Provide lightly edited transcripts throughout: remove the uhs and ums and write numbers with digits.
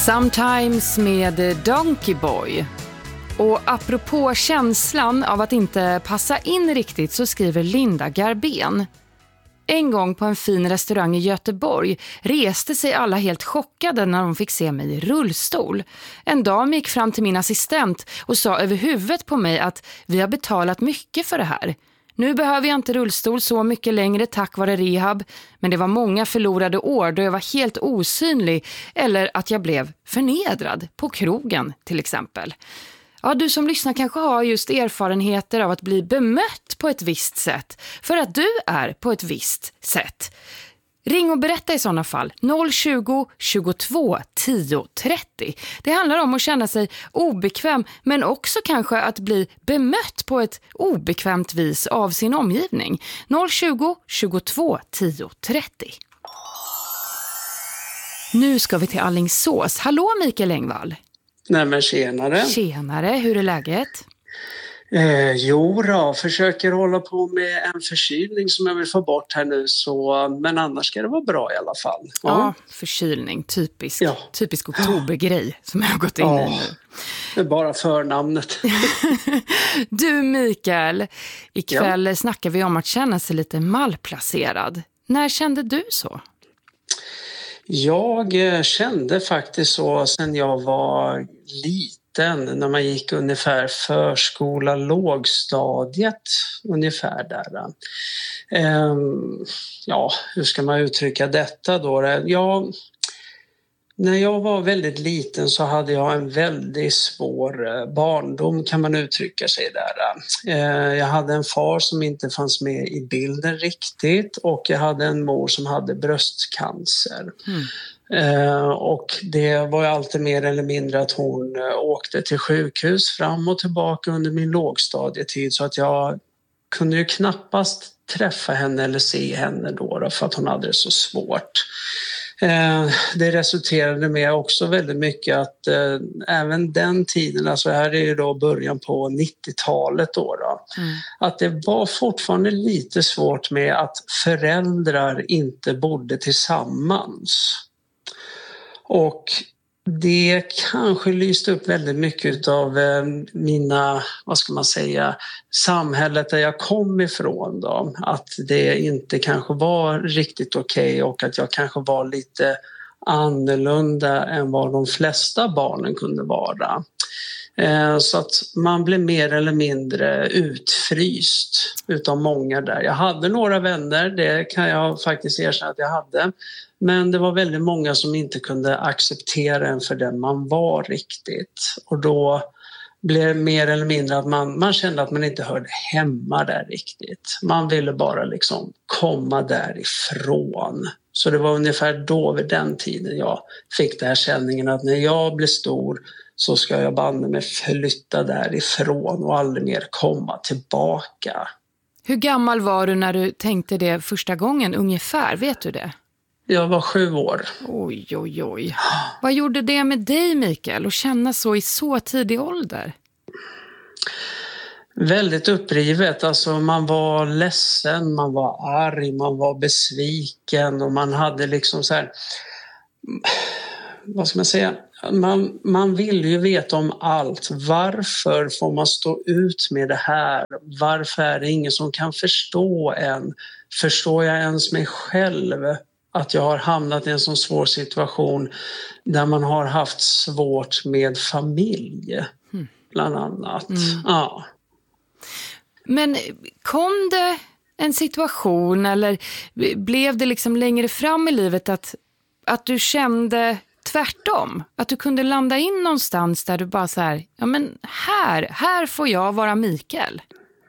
Sometimes med Donkey Boy. Och apropå känslan av att inte passa in riktigt så skriver Linda Garbén. En gång på en fin restaurang i Göteborg reste sig alla helt chockade när de fick se mig i rullstol. En dam gick fram till min assistent och sa över huvudet på mig att vi har betalat mycket för det här. Nu behöver jag inte rullstol så mycket längre tack vare rehab, men det var många förlorade år då jag var helt osynlig eller att jag blev förnedrad på krogen till exempel. Ja, du som lyssnar kanske har just erfarenheter av att bli bemött på ett visst sätt för att du är på ett visst sätt. Ring och berätta i sådana fall. 020 22 10 30. Det handlar om att känna sig obekväm men också kanske att bli bemött på ett obekvämt vis av sin omgivning. 020 22 10 30. Nu ska vi till Alingsås. Hallå Mikael Engvall. Nej men tjenare. Tjenare, hur är läget? Jo då, försöker hålla på med en förkylning som jag vill få bort här nu men annars ska det vara bra i alla fall. Ja, förkylning, typisk oktobergrej som jag har gått in i nu. Det är bara förnamnet. Du Mikael, ikväll snackar vi om att känna sig lite malplacerad. När kände du så? Jag kände faktiskt så sen jag var liten, när man gick ungefär förskola, lågstadiet, ungefär där. Hur ska man uttrycka detta då? När jag var väldigt liten så hade jag en väldigt svår barndom kan man uttrycka sig där. Jag hade en far som inte fanns med i bilden riktigt och jag hade en mor som hade bröstcancer. Och det var ju alltid mer eller mindre att hon åkte till sjukhus fram och tillbaka under min lågstadietid så att jag kunde ju knappast träffa henne eller se henne då för att hon hade det så svårt. Det resulterade med också väldigt mycket att även den tiden, alltså här är ju då början på 90-talet att det var fortfarande lite svårt med att föräldrar inte bodde tillsammans. Och det kanske lyste upp väldigt mycket av mina, samhället där jag kom ifrån då. Att det inte kanske var riktigt okej och att jag kanske var lite annorlunda än vad de flesta barnen kunde vara. Så att man blev mer eller mindre utfryst utav många där. Jag hade några vänner, det kan jag faktiskt erkänna att jag hade. Men det var väldigt många som inte kunde acceptera en för den man var riktigt. Och då blev det mer eller mindre att man kände att man inte hörde hemma där riktigt. Man ville bara liksom komma därifrån. Så det var ungefär då vid den tiden jag fick den här känningen att när jag blir stor så ska jag banne mig flytta därifrån och aldrig mer komma tillbaka. Hur gammal var du när du tänkte det första gången ungefär, vet du det? Jag var 7 år. Oj. Vad gjorde det med dig Mikael att känna så i så tidig ålder? Väldigt upprivet, alltså man var ledsen, man var arg, man var besviken och man hade liksom så här, vad ska man säga, man vill ju veta om allt. Varför får man stå ut med det här? Varför är det ingen som kan förstå en? Förstår jag ens mig själv? Att jag har hamnat i en sån svår situation där man har haft svårt med familj, bland annat. Ja. Men kom det en situation eller blev det liksom längre fram i livet att du kände tvärtom? Att du kunde landa in någonstans där du bara så här, ja men här får jag vara Mikael.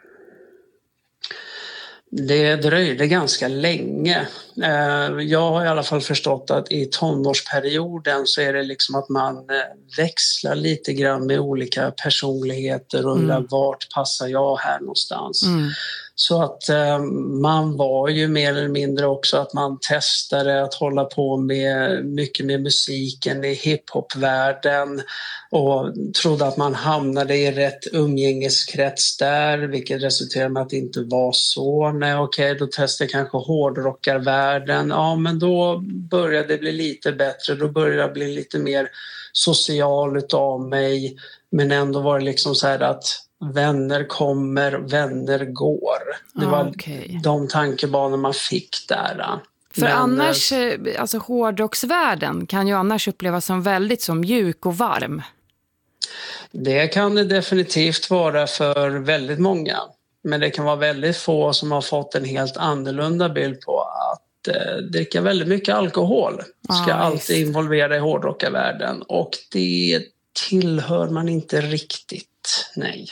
Det dröjde ganska länge. Jag har i alla fall förstått att i tonårsperioden så är det liksom att man växlar lite grann med olika personligheter och undrar vart passar jag här någonstans. Så att man var ju mer eller mindre också att man testade att hålla på med mycket med musiken i hiphopvärlden och trodde att man hamnade i rätt umgängeskrets där, vilket resulterade med att det inte var så. Nej, okej, då testade jag kanske hårdrockarvärlden. Ja, men då började det bli lite bättre. Då började jag bli lite mer social utav mig. Men ändå var det liksom så här att vänner kommer, vänner går. Det var de tankebanor man fick där. För annars, alltså hårdrocksvärlden kan ju annars upplevas som väldigt så mjuk och varm. Det kan det definitivt vara för väldigt många. Men det kan vara väldigt få som har fått en helt annorlunda bild på att dricka väldigt mycket alkohol. Ska alltid involvera i hårdrockarvärlden. Och det tillhör man inte riktigt. Nej.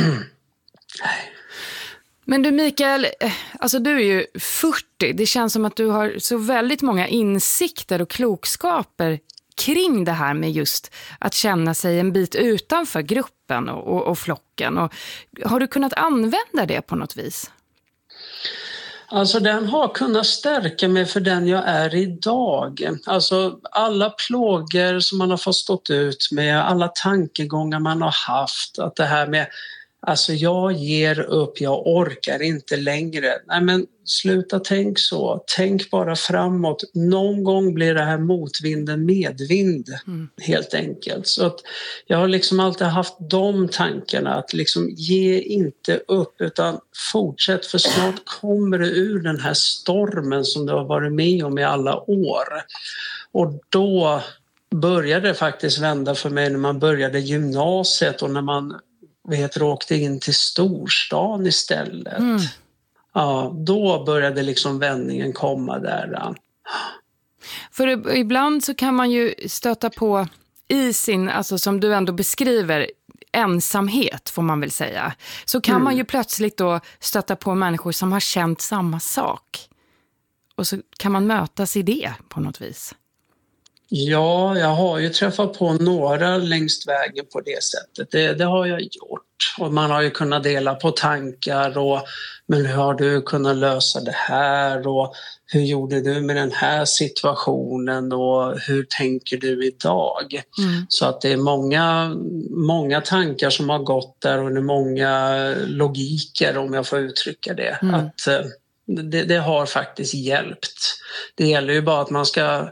Men du Mikael, alltså du är ju 40. Det känns som att du har så väldigt många insikter och klokskaper kring det här med just att känna sig en bit utanför gruppen och flocken. Och har du kunnat använda det på något vis? Alltså den har kunnat stärka mig för den jag är idag. Alltså alla plågor som man har fått stått ut med, alla tankegångar man har haft, att det här med alltså jag ger upp, jag orkar inte längre. Nej men sluta tänk så, tänk bara framåt. Någon gång blir det här motvinden medvind helt enkelt. Så att jag har liksom alltid haft de tankarna att liksom ge inte upp utan fortsätt för snart kommer du ur den här stormen som du har varit med om i alla år. Och då började det faktiskt vända för mig när man började gymnasiet och när man åkte in till storstan istället. Ja, då började liksom vändningen komma där. För ibland så kan man ju stöta på i sin, alltså som du ändå beskriver, ensamhet får man väl säga. Så kan man ju plötsligt då stöta på människor som har känt samma sak. Och så kan man mötas i det på något vis. Ja, jag har ju träffat på några längst vägen på det sättet. Det har jag gjort. Och man har ju kunnat dela på tankar och men hur har du kunnat lösa det här och hur gjorde du med den här situationen och hur tänker du idag? Så att det är många tankar som har gått där och det är många logiker om jag får uttrycka det. Att det har faktiskt hjälpt. Det gäller ju bara att man ska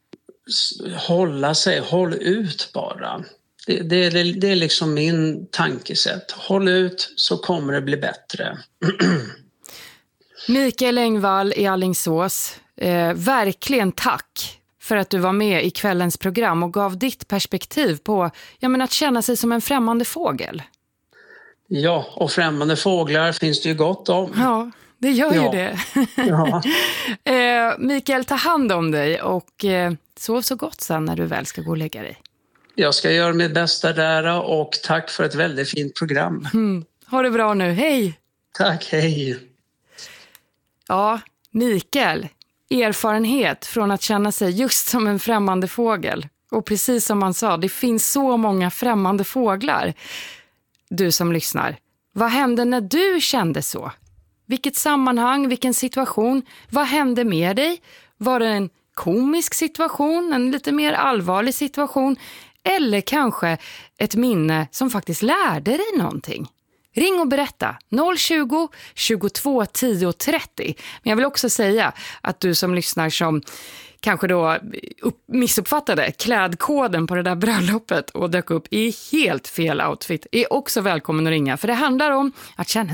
håll ut bara. Det är liksom min tankesätt. Håll ut så kommer det bli bättre. Mikael Engvall i Alingsås, verkligen tack för att du var med i kvällens program och gav ditt perspektiv på att känna sig som en främmande fågel. Ja, och främmande fåglar finns det ju gott om. Ja, det gör ju det. Ja. Mikael, ta hand om dig och sov så gott sen när du väl ska gå och lägga dig. Jag ska göra mitt bästa där och tack för ett väldigt fint program. Ha det bra nu, hej! Tack, hej! Ja, Mikael, erfarenhet från att känna sig just som en främmande fågel. Och precis som man sa, det finns så många främmande fåglar. Du som lyssnar, vad hände när du kände så? Vilket sammanhang, vilken situation? Vad hände med dig? Var det en komisk situation, en lite mer allvarlig situation? Eller kanske ett minne som faktiskt lärde dig någonting? Ring och berätta 020 22 10 30. Men jag vill också säga att du som lyssnar som kanske då missuppfattade klädkoden på det där bröllopet och dök upp i helt fel outfit är också välkommen att ringa. För det handlar om att känna